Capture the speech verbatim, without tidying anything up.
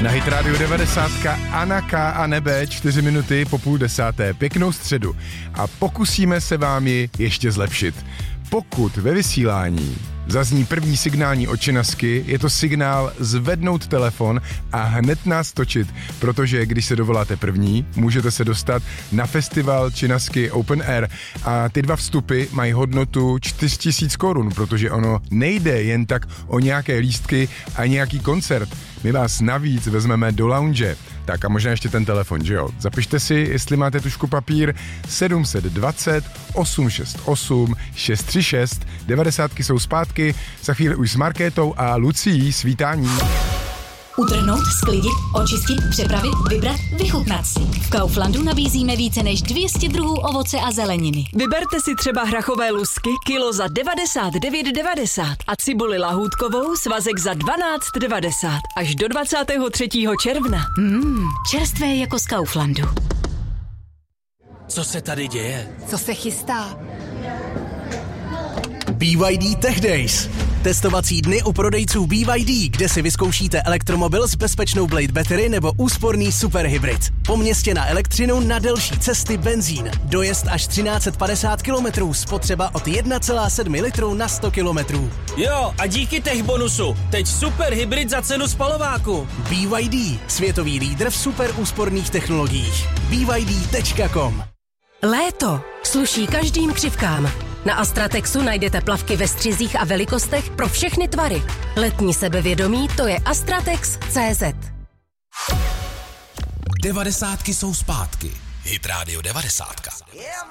Na Hit Radio devadesát Anna K. a Nebe, čtyři minuty po půl desáté. Pěknou středu. A pokusíme se vám ji ještě zlepšit. Pokud ve vysílání zazní první signální od Činasky, je to signál zvednout telefon a hned nás točit, protože když se dovoláte první, můžete se dostat na festival Činasky Open Air a ty dva vstupy mají hodnotu čtyři tisíce korun, protože ono nejde jen tak o nějaké lístky a nějaký koncert. My vás navíc vezmeme do lounge. Tak a možná ještě ten telefon, že jo? Zapište si, jestli máte tušku papír, sedm set dvacet osm set šedesát osm šest set třicet šest, devadesátky jsou zpátky, za chvíli už s Markétou a Lucí svítání. Utrhnout, sklidit, očistit, přepravit, vybrat, vychutnat si. V Kauflandu nabízíme více než dvě stě druhů ovoce a zeleniny. Vyberte si třeba hrachové lusky kilo za devadesát devět devadesát a cibuli lahůdkovou svazek za dvanáct devadesát až do dvacátého třetího června. Mmm, čerstvé jako z Kauflandu. Co se tady děje? Co se chystá? B Y D Tech Days. Testovací dny u prodejců B Y D, kde si vyzkoušíte elektromobil s bezpečnou Blade Battery nebo úsporný superhybrid. Po městě na elektřinu, na delší cesty benzín. Dojezd až třináct set padesát kilometrů, spotřeba od jedna celá sedm litru na sto kilometrů. Jo, a díky tech bonusu, teď superhybrid za cenu spalováku. B Y D, světový lídr v super úsporných technologiích. B Y D tečka com. Léto sluší každým křivkám. Na Astratexu najdete plavky ve střizích a velikostech pro všechny tvary. Letní sebevědomí, to je Astratex tečka cé zet. Devadesátky jsou zpátky. Hit Radio devadesátka.